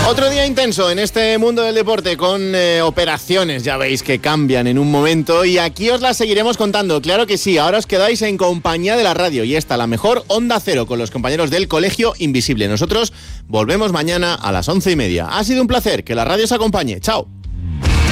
Otro día intenso en este mundo del deporte con operaciones, ya veis que cambian en un momento y aquí os las seguiremos contando, claro que sí. Ahora os quedáis en compañía de la radio y esta, la mejor Onda Cero, con los compañeros del Colegio Invisible. Nosotros volvemos mañana a las 11:30. Ha sido un placer, que la radio os acompañe. Chao.